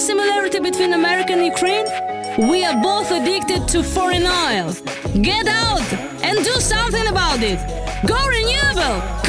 similarity between America and Ukraine? We are both addicted to foreign oil. Get out and do something about it. Go renewable!